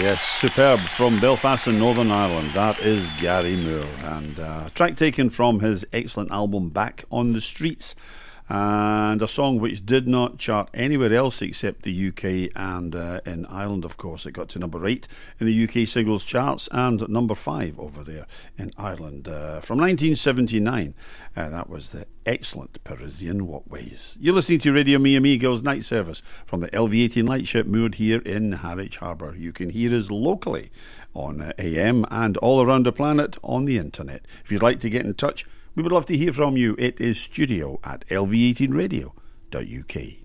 yes, superb from Belfast in Northern Ireland. That is Gary Moore, and a track taken from his excellent album Back on the Streets, and a song which did not chart anywhere else except the UK and in Ireland, of course. It got to number 8 in the UK singles charts and number 5 over there in Ireland from 1979. That was the excellent Parisian Walkways. You're listening to Radio Me Amigos Night Service from the LV18 Lightship moored here in Harwich Harbour. You can hear us locally on AM and all around the planet on the internet. If you'd like to get in touch, we would love to hear from you. It is studio@lv18radio.uk.